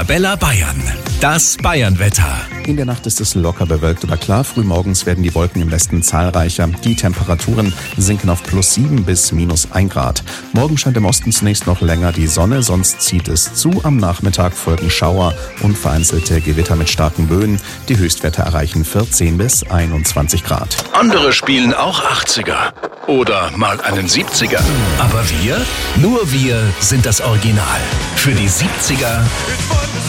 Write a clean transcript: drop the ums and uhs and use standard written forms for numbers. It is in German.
Arabella Bayern. Das Bayernwetter. In der Nacht ist es locker bewölkt oder klar. Frühmorgens werden die Wolken im Westen zahlreicher. Die Temperaturen sinken auf +7 bis -1 Grad. Morgen scheint im Osten zunächst noch länger die Sonne, sonst zieht es zu. Am Nachmittag folgen Schauer und vereinzelte Gewitter mit starken Böen. Die Höchstwerte erreichen 14 bis 21 Grad. Andere spielen auch 80er oder mal einen 70er. Aber wir? Nur wir sind das Original. Für die 70er